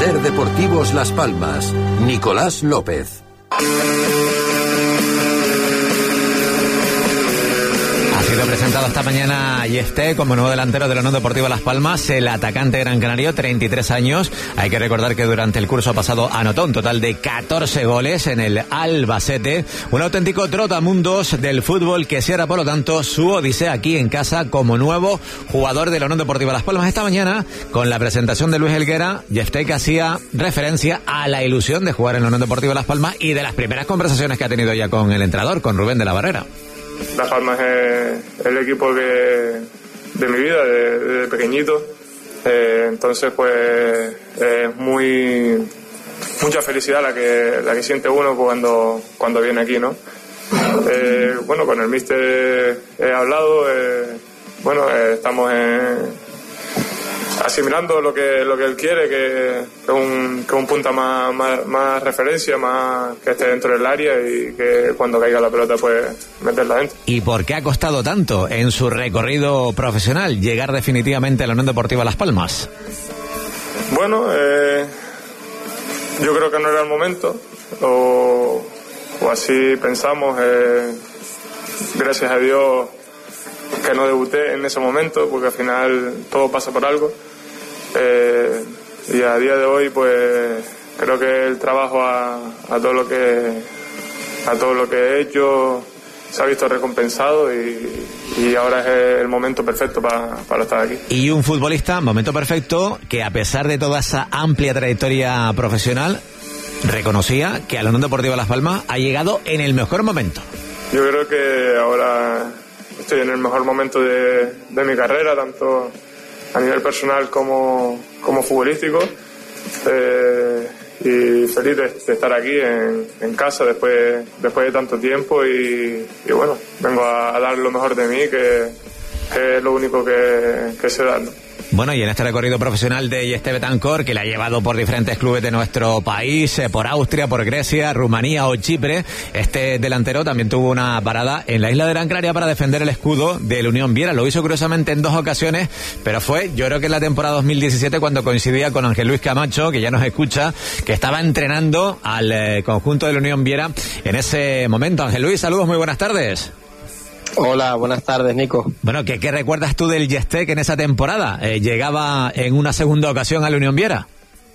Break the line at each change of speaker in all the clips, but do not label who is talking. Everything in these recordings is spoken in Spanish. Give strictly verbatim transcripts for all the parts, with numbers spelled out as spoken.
Ser Deportivos Las Palmas, Nicolás López.
Ha sido presentado esta mañana Yefté como nuevo delantero de la Unión Deportiva Las Palmas, el atacante gran canario, treinta y tres años. Hay que recordar que durante el curso pasado anotó un total de catorce goles en el Albacete. Un auténtico trotamundos del fútbol que cierra, por lo tanto, su odisea aquí en casa como nuevo jugador de la Unión Deportiva Las Palmas. Esta mañana, con la presentación de Luis Helguera, Yefté que hacía referencia a la ilusión de jugar en la Unión Deportiva Las Palmas y de las primeras conversaciones que ha tenido ya con el entrenador, con Rubén de la Barrera.
Las Palmas es el equipo que de mi vida, de, de pequeñito, eh, entonces pues es muy mucha felicidad la que la que siente uno cuando cuando viene aquí, ¿no? Eh, bueno, con el míster he hablado, eh, bueno, eh, estamos en, asimilando lo que lo que él quiere, que es un, que un punta más, más, más referencia, más que esté dentro del área y que cuando caiga la pelota pues meterla dentro.
¿Y por qué ha costado tanto en su recorrido profesional llegar definitivamente a la Unión Deportiva Las Palmas?
Bueno, eh, yo creo que no era el momento, o, o así pensamos. Eh, gracias a Dios que no debuté en ese momento, porque al final todo pasa por algo. Eh, y a día de hoy pues creo que el trabajo a, a todo lo que a todo lo que he hecho se ha visto recompensado y, y ahora es el momento perfecto para, para estar aquí.
Y un futbolista, momento perfecto, que a pesar de toda esa amplia trayectoria profesional, reconocía que a la Unión Deportiva Las Palmas ha llegado en el mejor momento.
Yo creo que ahora estoy en el mejor momento de, de mi carrera, tanto a nivel personal como, como futbolístico, eh, y feliz de, de estar aquí en, en casa después, después de tanto tiempo y, y bueno, vengo a, a dar lo mejor de mí, que, que es lo único que, que sé dar, ¿no?
Bueno, y en este recorrido profesional de Yefté Betancourt, que le ha llevado por diferentes clubes de nuestro país, eh, por Austria, por Grecia, Rumanía o Chipre, este delantero también tuvo una parada en la isla de Gran Canaria para defender el escudo del Unión Viera. Lo hizo curiosamente en dos ocasiones, pero fue, yo creo que en la temporada dos mil diecisiete, cuando coincidía con Ángel Luis Camacho, que ya nos escucha, que estaba entrenando al eh, conjunto del Unión Viera en ese momento. Ángel Luis, saludos, muy buenas tardes.
Hola, buenas tardes, Nico.
Bueno, ¿qué, qué recuerdas tú del Yefté que en esa temporada eh, llegaba en una segunda ocasión a la Unión Viera?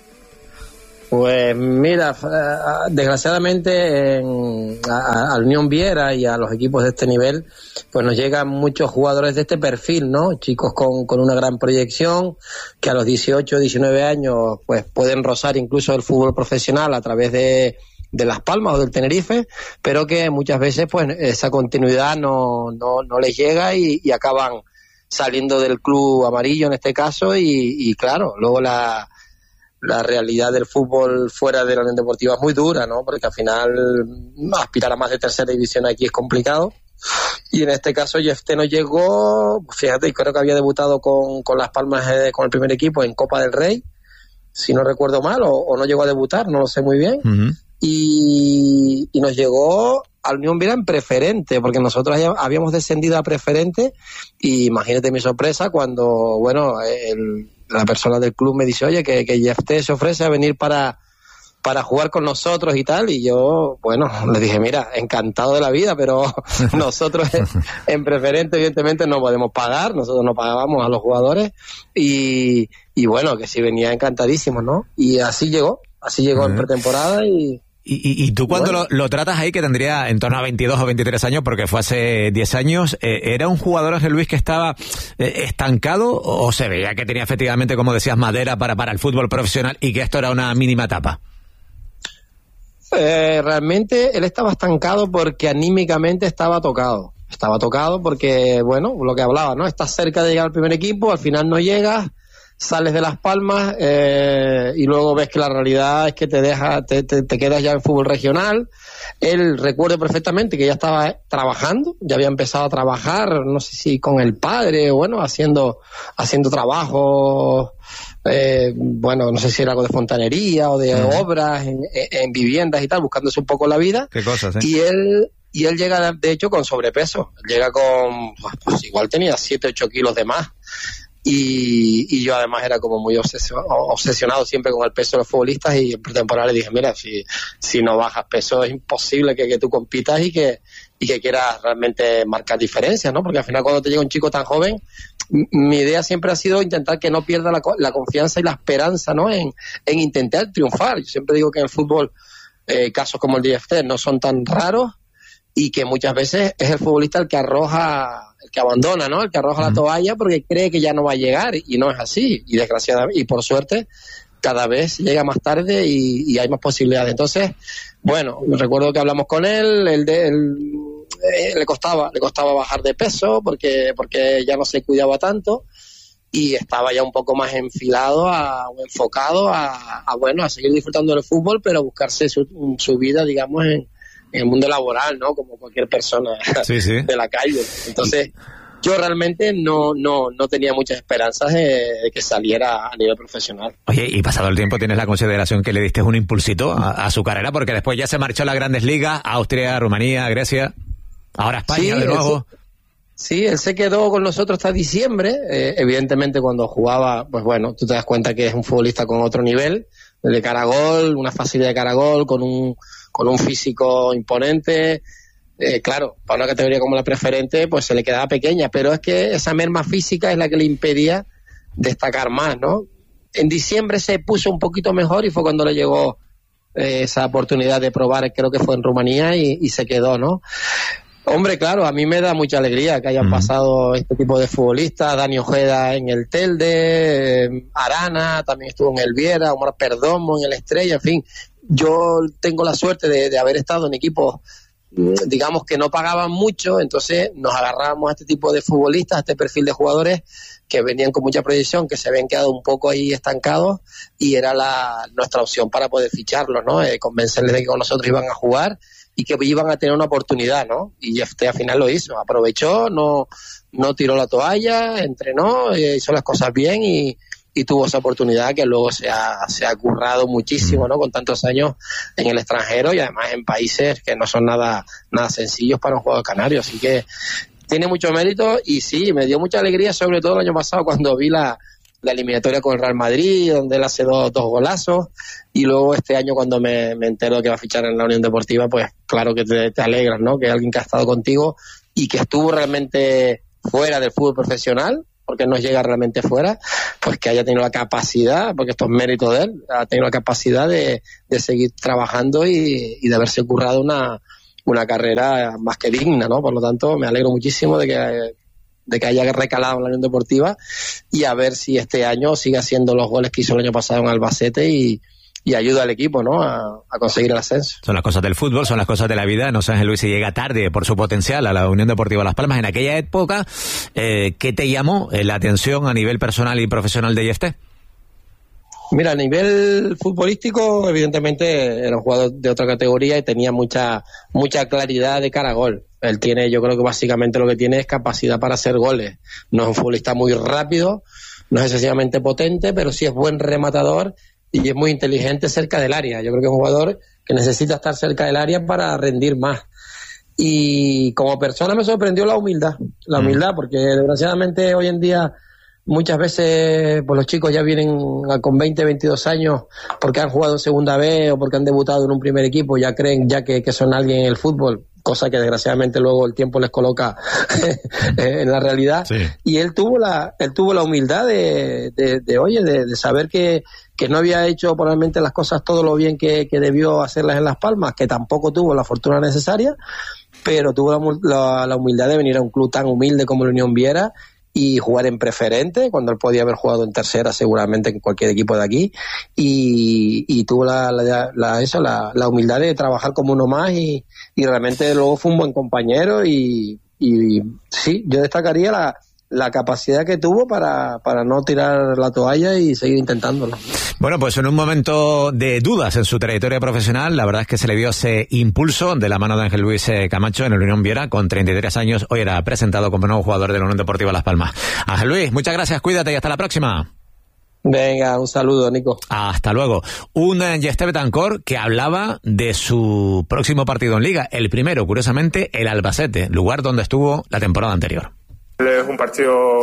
Pues mira, desgraciadamente en, a, a Unión Viera y a los equipos de este nivel, pues nos llegan muchos jugadores de este perfil, ¿no? Chicos con, con una gran proyección, que a los dieciocho, diecinueve años pues pueden rozar incluso el fútbol profesional a través de de Las Palmas o del Tenerife, pero que muchas veces pues esa continuidad no, no, no les llega y, y acaban saliendo del club amarillo en este caso y, y claro, luego la, la realidad del fútbol fuera de la Unión Deportiva es muy dura, ¿no? Porque al final aspirar a más de tercera división aquí es complicado. Y en este caso Yefté no llegó, fíjate, creo que había debutado con, con Las Palmas, eh, con el primer equipo en Copa del Rey, si no recuerdo mal, o, o no llegó a debutar, no lo sé muy bien. Uh-huh. Y, y nos llegó a la Unión Viera en preferente, porque nosotros ya habíamos descendido a preferente y imagínate mi sorpresa cuando, bueno, el, la persona del club me dice, oye, que, que Yefté se ofrece a venir para, para jugar con nosotros y tal, y yo, bueno, le dije, mira, encantado de la vida, pero nosotros en, en preferente evidentemente no podemos pagar, nosotros no pagábamos a los jugadores y, y bueno, que sí venía encantadísimo, ¿no? Y así llegó, así llegó uh-huh. en pretemporada y...
Y, y, y tú cuando bueno. lo, lo tratas ahí, que tendría en torno a veintidós o veintitrés años, porque fue hace diez años, eh, ¿era un jugador, Ángel Luis, que estaba eh, estancado o se veía que tenía efectivamente, como decías, madera para, para el fútbol profesional y que esto era una mínima etapa?
Eh, realmente él estaba estancado porque anímicamente estaba tocado. Estaba tocado porque, bueno, lo que hablaba, ¿no? Estás cerca de llegar al primer equipo, al final no llegas, sales de Las Palmas eh, y luego ves que la realidad es que te deja, te, te, te quedas ya en fútbol regional. Él recuerdo perfectamente que ya estaba trabajando, ya había empezado a trabajar, no sé si con el padre o bueno, haciendo, haciendo trabajos, eh, bueno, no sé si era algo de fontanería o de uh-huh. obras en, en viviendas y tal, buscándose un poco la vida.
Qué cosas, ¿eh?
Y él, y él llega de hecho con sobrepeso, llega con, pues igual tenía siete, ocho kilos de más. Y, y yo además era como muy obsesio- obsesionado siempre con el peso de los futbolistas, y en pretemporada le dije, mira, si, si no bajas peso es imposible que, que tú compitas y que, y que quieras realmente marcar diferencias, ¿no? Porque al final cuando te llega un chico tan joven, m- mi idea siempre ha sido intentar que no pierda la, co- la confianza y la esperanza, ¿no? En, en intentar triunfar. Yo siempre digo que en el fútbol eh, casos como el de Yefté no son tan raros, y que muchas veces es el futbolista el que arroja, el que abandona, ¿no? El que arroja uh-huh. la toalla porque cree que ya no va a llegar, y no es así. Y desgraciadamente, y por suerte, cada vez llega más tarde y, y hay más posibilidades. Entonces, bueno, recuerdo que hablamos con él, él, de, él eh, le costaba, le costaba bajar de peso porque, porque ya no se cuidaba tanto, y estaba ya un poco más enfilado, a, enfocado a, a, bueno, a seguir disfrutando del fútbol, pero buscarse su, su vida, digamos, en en el mundo laboral, ¿no? Como cualquier persona sí, sí. de la calle. Entonces, yo realmente no no no tenía muchas esperanzas de, de que saliera a nivel profesional.
Oye, y pasado el tiempo, ¿tienes la consideración que le diste un impulsito a, a su carrera? Porque después ya se marchó a las grandes ligas, Austria, Rumanía, Grecia, ahora España sí, de nuevo.
Él, sí, él se quedó con nosotros hasta diciembre. Eh, evidentemente, cuando jugaba, pues bueno, tú te das cuenta que es un futbolista con otro nivel, de cara a gol, una facilidad de cara a gol, con un con un físico imponente, eh, claro, para una categoría como la preferente, pues se le quedaba pequeña, pero es que esa merma física es la que le impedía destacar más, ¿no? En diciembre se puso un poquito mejor y fue cuando le llegó eh, esa oportunidad de probar, creo que fue en Rumanía, y, y se quedó, ¿no? Hombre, claro, a mí me da mucha alegría que hayan mm. pasado este tipo de futbolistas, Dani Ojeda en el Telde, eh, Arana también estuvo en el Viera, Omar Perdomo en el Estrella, en fin. Yo tengo la suerte de, de haber estado en equipos, digamos, que no pagaban mucho, entonces nos agarrábamos a este tipo de futbolistas, a este perfil de jugadores que venían con mucha proyección, que se habían quedado un poco ahí estancados, y era la nuestra opción para poder ficharlos, ¿no? Eh, convencerles de que con nosotros iban a jugar y que iban a tener una oportunidad, ¿no? Y este al final lo hizo, aprovechó, no no tiró la toalla, entrenó, eh, hizo las cosas bien y y tuvo esa oportunidad que luego se ha, se ha currado muchísimo, ¿no? Con tantos años en el extranjero y además en países que no son nada nada sencillos para un jugador canario, así que tiene mucho mérito. Y sí, me dio mucha alegría, sobre todo el año pasado cuando vi la, la eliminatoria con el Real Madrid, donde él hace dos, dos golazos, y luego este año cuando me, me entero de que va a fichar en la Unión Deportiva, pues claro que te, te alegras, ¿no? Que alguien que ha estado contigo y que estuvo realmente fuera del fútbol profesional, porque no llega realmente fuera, pues que haya tenido la capacidad, porque esto es mérito de él, ha tenido la capacidad de, de seguir trabajando y, y de haberse currado una, una carrera más que digna, ¿no? Por lo tanto, me alegro muchísimo de que, de que haya recalado en la Unión Deportiva, y a ver si este año sigue haciendo los goles que hizo el año pasado en Albacete y y ayuda al equipo, ¿no? A, a conseguir el ascenso.
Son las cosas del fútbol, son las cosas de la vida. No sé, Ángel Luis, si llega tarde por su potencial a la Unión Deportiva Las Palmas. En aquella época, eh, ¿qué te llamó la atención a nivel personal y profesional de Yefté?
Mira, a nivel futbolístico, evidentemente era un jugador de otra categoría y tenía mucha mucha claridad de cara a gol. Él tiene, yo creo que básicamente lo que tiene es capacidad para hacer goles. No es un futbolista muy rápido, no es excesivamente potente, pero sí es buen rematador y es muy inteligente cerca del área. Yo creo que es un jugador que necesita estar cerca del área para rendir más. Y como persona me sorprendió la humildad, la humildad, porque desgraciadamente hoy en día muchas veces pues los chicos ya vienen con veinte, veintidós años porque han jugado en segunda B o porque han debutado en un primer equipo, ya creen ya que, que son alguien en el fútbol, cosa que desgraciadamente luego el tiempo les coloca en la realidad. Sí. Y él tuvo la él tuvo la humildad de, de, de oye, de, de saber que, que no había hecho probablemente las cosas todo lo bien que, que debió hacerlas en Las Palmas, que tampoco tuvo la fortuna necesaria, pero tuvo la, la, la humildad de venir a un club tan humilde como la Unión Viera y jugar en preferente, cuando él podía haber jugado en tercera seguramente en cualquier equipo de aquí, y, y tuvo la, la, la, eso, la, la humildad de trabajar como uno más, y, y realmente luego fue un buen compañero, y, y sí, yo destacaría la, la capacidad que tuvo para, para no tirar la toalla y seguir intentándolo.
Bueno, pues en un momento de dudas en su trayectoria profesional, la verdad es que se le vio ese impulso de la mano de Ángel Luis Camacho en el Unión Viera, con treinta y tres años, hoy era presentado como nuevo jugador de la Unión Deportiva Las Palmas. Ángel Luis, muchas gracias, cuídate y hasta la próxima.
Venga, un saludo, Nico.
Hasta luego. Un Yefté Betancor que hablaba de su próximo partido en Liga, el primero, curiosamente, el Albacete, lugar donde estuvo la temporada anterior.
Es un partido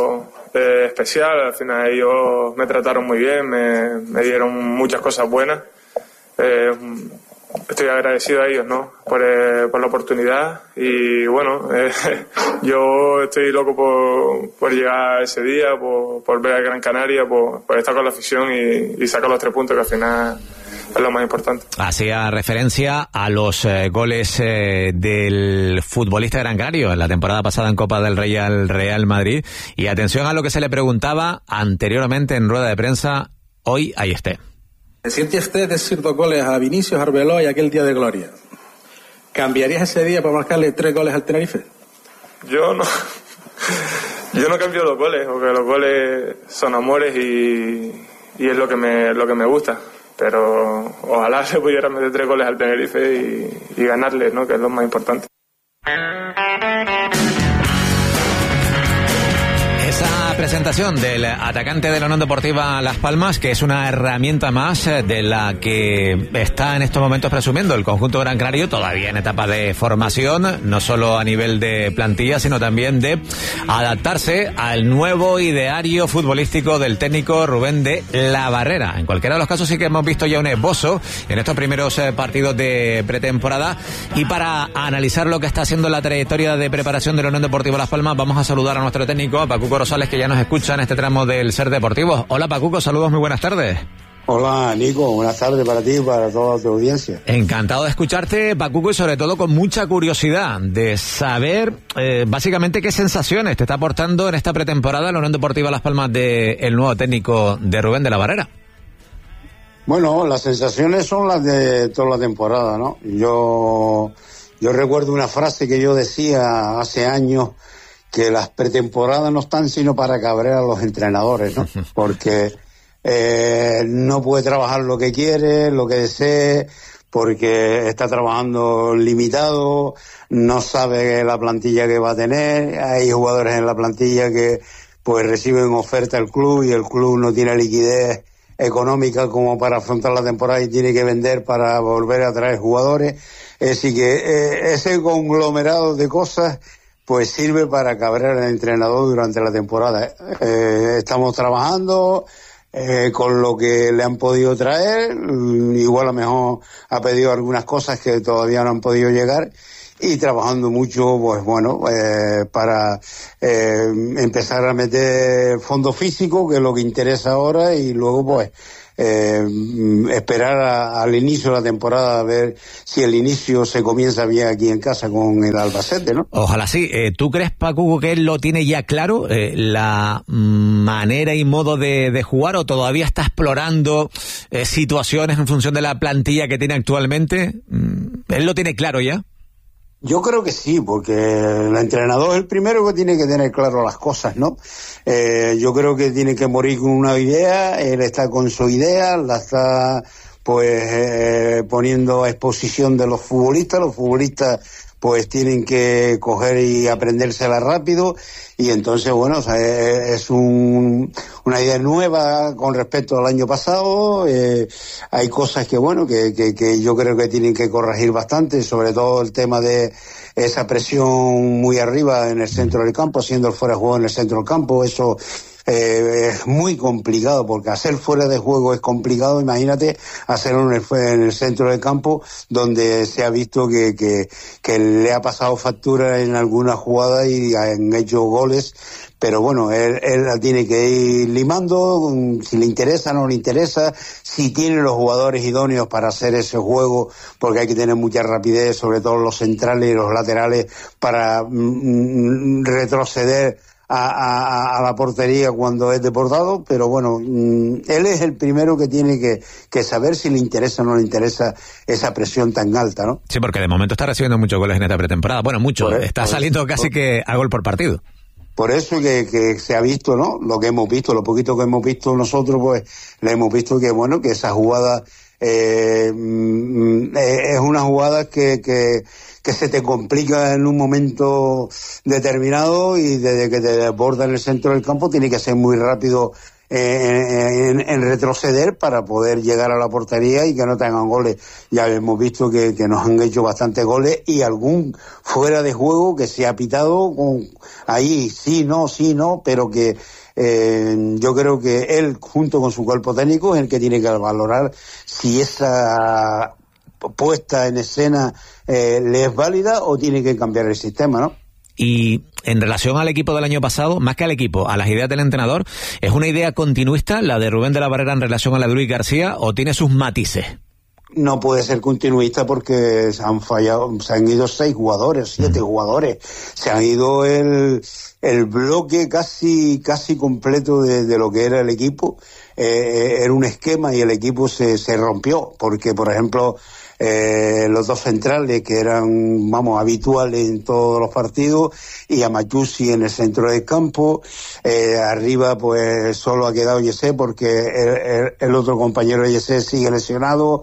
eh, especial. Al final ellos me trataron muy bien, me, me dieron muchas cosas buenas. Eh, estoy agradecido a ellos, ¿no? Por, eh, por la oportunidad y bueno, eh, yo estoy loco por, por llegar a ese día, por, por ver a Gran Canaria, por, por estar con la afición y, y sacar los tres puntos, que al final es lo más importante. Hacía
referencia a los eh, goles eh, del futbolista gran canario en la temporada pasada en Copa del Rey al Real Madrid. Y atención a lo que se le preguntaba anteriormente en rueda de prensa. Hoy ahí esté.
¿Siente usted decir dos goles a Vinicius, Arbeloa y aquel día de gloria? ¿Cambiarías ese día para marcarle tres goles al Tenerife?
Yo no. Yo no cambio los goles, porque los goles son amores y, y es lo que me lo que me gusta. Pero ojalá se pudiera meter tres goles al Tenerife y, y ganarle, ¿no? Que es lo más importante.
Esa presentación del atacante de la Unión Deportiva Las Palmas, que es una herramienta más de la que está en estos momentos presumiendo el conjunto gran canario, todavía en etapa de formación, no solo a nivel de plantilla, sino también de adaptarse al nuevo ideario futbolístico del técnico Rubén de la Barrera. En cualquiera de los casos sí que hemos visto ya un esbozo en estos primeros partidos de pretemporada, y para analizar lo que está haciendo la trayectoria de preparación de la Unión Deportiva Las Palmas, vamos a saludar a nuestro técnico, a Pacuco Rosales, que ya nos escucha en este tramo del Ser Deportivo. Hola Pacuco, saludos, muy buenas tardes.
Hola Nico, buenas tardes para ti y para toda tu audiencia.
Encantado de escucharte, Pacuco, y sobre todo con mucha curiosidad de saber eh, básicamente qué sensaciones te está aportando en esta pretemporada la Unión Deportiva Las Palmas del nuevo técnico de Rubén de la Barrera.
Bueno, las sensaciones son las de toda la temporada, ¿no? Yo, yo recuerdo una frase que yo decía hace años, que las pretemporadas no están sino para cabrear a los entrenadores, ¿no? Porque eh, no puede trabajar lo que quiere, lo que desee, porque está trabajando limitado, no sabe la plantilla que va a tener. Hay jugadores en la plantilla que pues reciben oferta del club y el club no tiene liquidez económica como para afrontar la temporada y tiene que vender para volver a traer jugadores. Es decir que eh, ese conglomerado de cosas pues sirve para cabrear al entrenador durante la temporada. Eh, estamos trabajando eh, con lo que le han podido traer, igual a lo mejor ha pedido algunas cosas que todavía no han podido llegar, y trabajando mucho, pues bueno, eh, para eh, empezar a meter fondo físico, que es lo que interesa ahora, y luego pues Eh, esperar a, al inicio de la temporada a ver si el inicio se comienza bien aquí en casa con el Albacete, ¿no?
Ojalá sí. Eh, ¿Tú crees, Paco, que él lo tiene ya claro, eh, la manera y modo de, de jugar, o todavía está explorando eh, situaciones en función de la plantilla que tiene actualmente? ¿Él lo tiene claro ya?
Yo creo que sí, porque el entrenador es el primero que tiene que tener claro las cosas, ¿no? Eh, yo creo que tiene que morir con una idea, él está con su idea, la está pues eh, poniendo a exposición de los futbolistas, los futbolistas pues tienen que coger y aprendérsela rápido, y entonces bueno, o sea, es un, una idea nueva con respecto al año pasado. Eh, hay cosas que bueno, que, que, que yo creo que tienen que corregir bastante, sobre todo el tema de esa presión muy arriba en el centro del campo, haciendo el fuera de juego en el centro del campo. Eso Eh, es muy complicado, porque hacer fuera de juego es complicado. Imagínate hacerlo en el, en el centro del campo, donde se ha visto que, que, que le ha pasado factura en alguna jugada y han hecho goles. Pero bueno, él, él la tiene que ir limando, si le interesa, no le interesa, si tiene los jugadores idóneos para hacer ese juego, porque hay que tener mucha rapidez, sobre todo los centrales y los laterales, para mm, retroceder A, a, a la portería cuando es deportado. Pero bueno, mmm, él es el primero que tiene que, que saber si le interesa o no le interesa esa presión tan alta, ¿no?
Sí, porque de momento está recibiendo muchos goles en esta pretemporada. Bueno, mucho, por está por saliendo casi por, que a gol por partido.
Por eso que, que se ha visto, ¿no? Lo que hemos visto, lo poquito que hemos visto nosotros, pues le hemos visto que, bueno, que esa jugada eh, mm, es una jugada que, que que se te complica en un momento determinado, y desde que te desborda en el centro del campo tiene que ser muy rápido eh, en, en retroceder para poder llegar a la portería y que no tengan goles. Ya hemos visto que, que nos han hecho bastantes goles, y algún fuera de juego que se ha pitado con ahí, sí, no, sí, no, pero que Eh, yo creo que él, junto con su cuerpo técnico, es el que tiene que valorar si esa puesta en escena eh, le es válida o tiene que cambiar el sistema, ¿no?
Y en relación al equipo del año pasado, más que al equipo, a las ideas del entrenador, ¿es una idea continuista la de Rubén de la Barrera en relación a la de Luis García o tiene sus matices?
No puede ser continuista porque se han fallado, se han ido seis jugadores, siete mm. jugadores, se han ido el, el bloque casi, casi completo de, de lo que era el equipo, eh, era un esquema y el equipo se, se rompió, porque por ejemplo, Eh, los dos centrales que eran, vamos, habituales en todos los partidos, y a Machusi en el centro del campo, eh, arriba pues solo ha quedado Yesé porque el, el, el otro compañero de Yesé sigue lesionado,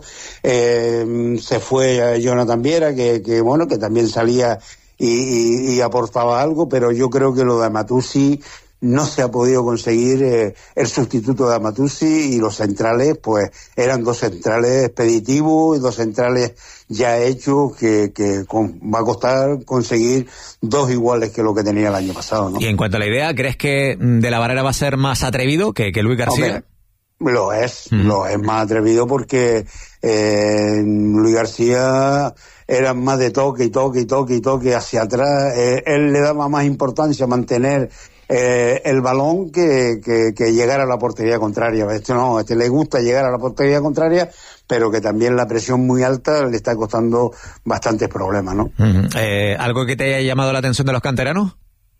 eh, se fue Jonathan Viera que, que bueno, que también salía y, y, y aportaba algo, pero yo creo que lo de Machusi no se ha podido conseguir eh, el sustituto de Amatuzzi, y los centrales pues eran dos centrales expeditivos y dos centrales ya hechos que, que con, va a costar conseguir dos iguales que lo que tenía el año pasado, ¿no?
Y en cuanto a la idea, ¿crees que De la Barrera va a ser más atrevido que, que Luis García?
Hombre, lo es, mm. lo es más atrevido porque eh, Luis García era más de toque y toque y toque y toque hacia atrás, eh, él le daba más importancia a mantener Eh, el balón que, que, que llegar a la portería contraria. Este no, este le gusta llegar a la portería contraria, pero que también la presión muy alta le está costando bastantes problemas, ¿no?
Uh-huh. Eh, ¿Algo que te haya llamado la atención de los canteranos?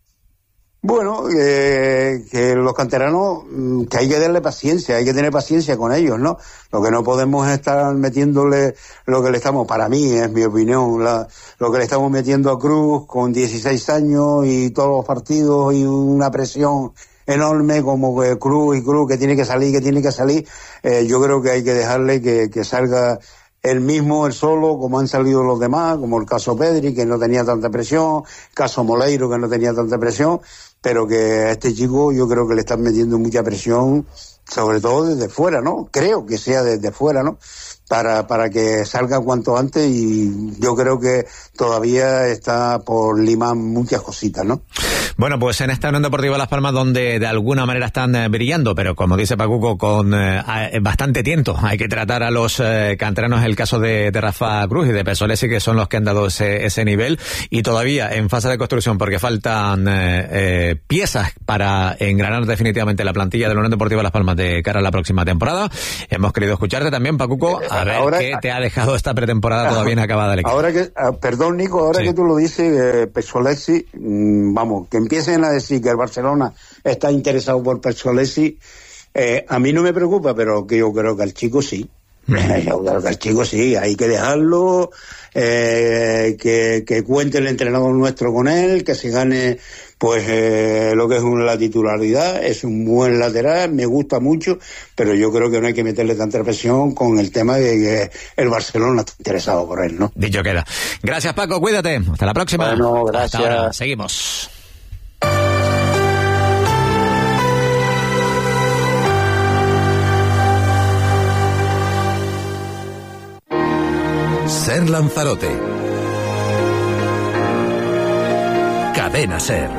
Bueno, eh, que los canteranos, que hay que darle paciencia, hay que tener paciencia con ellos, ¿no? Lo que no podemos es estar metiéndole lo que le estamos, para mí, es mi opinión, la, lo que le estamos metiendo a Cruz con dieciséis años y todos los partidos y una presión enorme como que Cruz y Cruz, que tiene que salir, que tiene que salir. Eh, yo creo que hay que dejarle que, que salga él mismo, él solo, como han salido los demás, como el caso Pedri, que no tenía tanta presión, caso Moleiro, que no tenía tanta presión, pero que a este chico yo creo que le están metiendo mucha presión, sobre todo desde fuera, ¿no? Creo que sea desde fuera, ¿no? Para, para que salga cuanto antes, y yo creo que todavía está por limar muchas cositas, ¿no?
Bueno, pues en esta Unión Deportiva Las Palmas, donde de alguna manera están eh, brillando, pero como dice Pacuco, con eh, bastante tiento, hay que tratar a los eh, canteranos, el caso de, de Rafa Cruz y de Pesolesi, que son los que han dado ese, ese nivel, y todavía en fase de construcción, porque faltan eh, eh, piezas para engranar definitivamente la plantilla de la Unión Deportiva Las Palmas de cara a la próxima temporada. Hemos querido escucharte también, Pacuco, a ver ahora, qué te ha dejado esta pretemporada todavía inacabada del equipo.
Ahora que, perdón Nico, ahora sí. que tú lo dices, eh, Pesolesi, mmm, vamos, que empiecen a decir que el Barcelona está interesado por Pesolesi, eh, a mí no me preocupa, pero que yo creo que al chico sí. Yo creo que al chico sí, hay que dejarlo, eh, que, que cuente el entrenador nuestro con él, que se gane pues eh, lo que es una, la titularidad, es un buen lateral, me gusta mucho, pero yo creo que no hay que meterle tanta presión con el tema de que el Barcelona está interesado por él, ¿no?
Dicho queda. Gracias, Paco, cuídate, hasta la próxima.
Bueno, gracias.
Hasta ahora, seguimos.
Ser Lanzarote. Cadena Ser.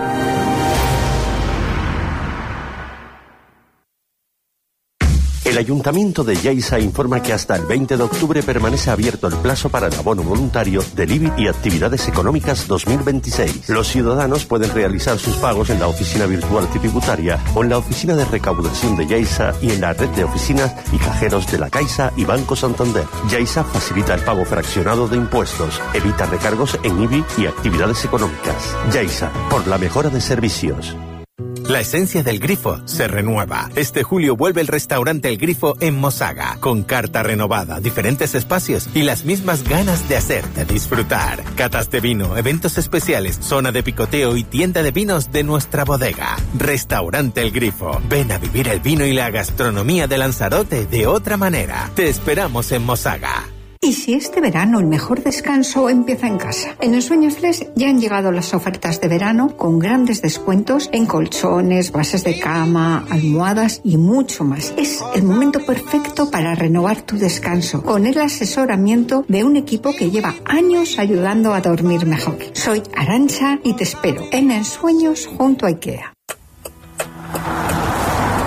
El Ayuntamiento de Lleida informa que hasta el veinte de octubre permanece abierto el plazo para el abono voluntario del I B I y actividades económicas dos mil veintiséis. Los ciudadanos pueden realizar sus pagos en la oficina virtual tributaria o en la oficina de recaudación de Lleida y en la red de oficinas y cajeros de la Caixa y Banco Santander. Lleida facilita el pago fraccionado de impuestos, evita recargos en I B I y actividades económicas. Lleida, por la mejora de servicios.
La esencia del Grifo se renueva. Este julio vuelve el restaurante El Grifo en Mosaga, con carta renovada, diferentes espacios y las mismas ganas de hacerte disfrutar. Catas de vino, eventos especiales, zona de picoteo y tienda de vinos de nuestra bodega. Restaurante El Grifo. Ven a vivir el vino y la gastronomía de Lanzarote de otra manera. Te esperamos en Mosaga.
¿Y si este verano el mejor descanso empieza en casa? En el Sueño Flex ya han llegado las ofertas de verano con grandes descuentos en colchones, bases de cama, almohadas y mucho más. Es el momento perfecto para renovar tu descanso con el asesoramiento de un equipo que lleva años ayudando a dormir mejor. Soy Arantxa y te espero en Ensueños junto a IKEA.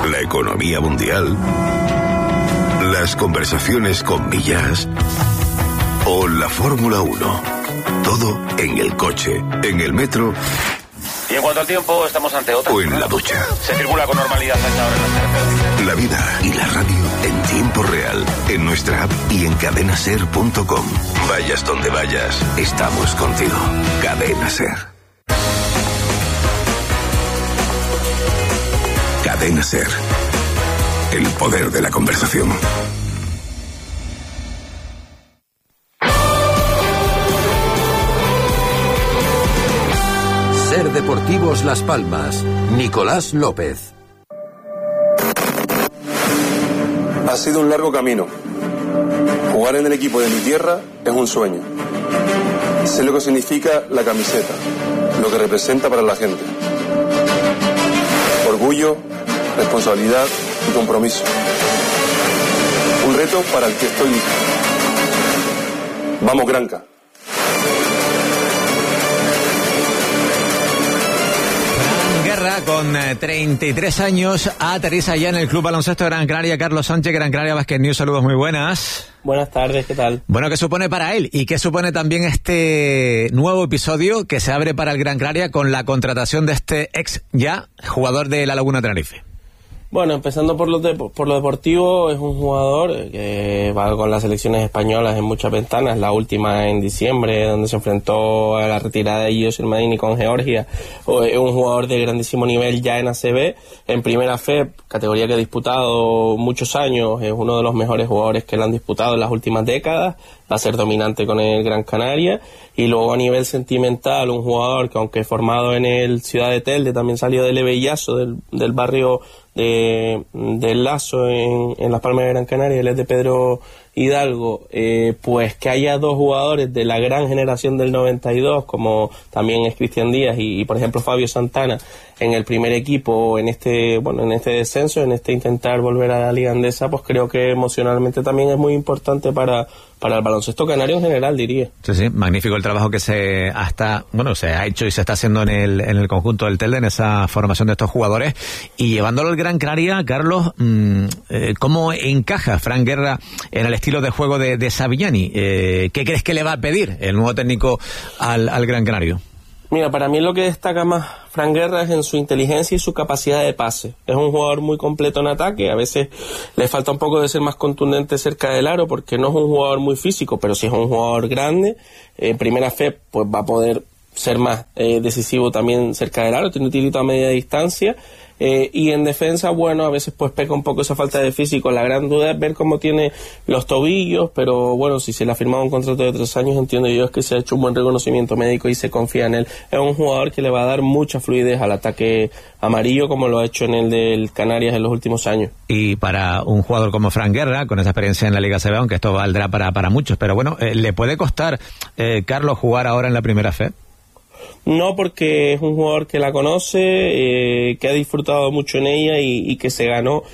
la economía mundial, las conversaciones con Millas o la Fórmula uno. Todo en el coche, en el metro.
Y en cuanto al tiempo, estamos ante otra.
O en la ducha.
Se circula con normalidad hasta ahora en las carreteras.
La vida y la radio en tiempo real, en nuestra app y en cadena ser punto com. Vayas donde vayas, estamos contigo. Cadena Ser. Cadena Ser. El poder de la conversación.
Ser Deportivos Las Palmas. Nicolás López.
Ha sido un largo camino. Jugar en el equipo de mi tierra es un sueño. Sé lo que significa la camiseta, lo que representa para la gente. Orgullo, responsabilidad y compromiso. Un reto para el que estoy listo. Vamos, Granca.
Con treinta y tres años aterriza ya en el Club Baloncesto de Gran Canaria. Carlos Sánchez, Gran Canaria Basket News, saludos muy buenas.
Buenas tardes, ¿qué tal?
Bueno, ¿qué supone para él? ¿Y qué supone también este nuevo episodio que se abre para el Gran Canaria con la contratación de este ex ya jugador de la Laguna Tenerife?
Bueno, empezando por lo, de, por lo deportivo, es un jugador que va con las selecciones españolas en muchas ventanas, la última en diciembre, donde se enfrentó a la retirada de Gio Sirmadini con Georgia. Es un jugador de grandísimo nivel ya en A C B, en Primera F E P, categoría que ha disputado muchos años, es uno de los mejores jugadores que le han disputado en las últimas décadas, va a ser dominante con el Gran Canaria. Y luego a nivel sentimental, un jugador que aunque formado en el Ciudad de Telde, también salió del Levellazo, del, del barrio de del Lazo en, en Las Palmas de Gran Canaria, él es de Pedro Hidalgo, eh, pues que haya dos jugadores de la gran generación del noventa y dos, como también es Cristian Díaz y, y por ejemplo Fabio Santana, en el primer equipo, en este bueno en este descenso, en este intentar volver a la Liga Andesa, pues creo que emocionalmente también es muy importante para para el baloncesto canario en general, diría.
Sí, sí, magnífico el trabajo que se hasta bueno se ha hecho y se está haciendo en el en el conjunto del Telde, en esa formación de estos jugadores, y llevándolo al Gran Canaria. Carlos, mmm, eh, ¿cómo encaja Fran Guerra en el estilo de juego de, de Savignani? Eh, ¿Qué crees que le va a pedir el nuevo técnico al, al Gran Canario?
Mira, para mí lo que destaca más Fran Guerra es en su inteligencia y su capacidad de pase. Es un jugador muy completo en ataque, a veces le falta un poco de ser más contundente cerca del aro porque no es un jugador muy físico, pero sí es un jugador grande. En Primera F E P pues va a poder ser más eh, decisivo también cerca del aro, tiene un tirito a media distancia. Eh, y en defensa, bueno, a veces pues peca un poco esa falta de físico. La gran duda es ver cómo tiene los tobillos, pero bueno, si se le ha firmado un contrato de tres años, entiendo yo es que se ha hecho un buen reconocimiento médico y se confía en él. Es un jugador que le va a dar mucha fluidez al ataque amarillo, como lo ha hecho en el del Canarias en los últimos años.
Y para un jugador como Fran Guerra, con esa experiencia en la Liga C B, aunque esto valdrá para, para muchos, pero bueno, eh, ¿le puede costar, eh, Carlos, jugar ahora en la Primera F E P?
No, porque es un jugador que la conoce, eh, que ha disfrutado mucho en ella y, y que se ganó